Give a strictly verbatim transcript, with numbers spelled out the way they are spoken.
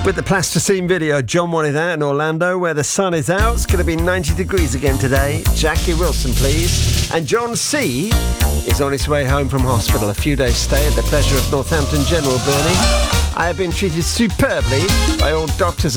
With the plasticine video, John wanted that in Orlando, where the sun is out. It's going to be ninety degrees again today. Jackie Wilson, please. And John C. is on his way home from hospital. A few days stay at the pleasure of Northampton General, Bernie. I have been treated superbly by all doctors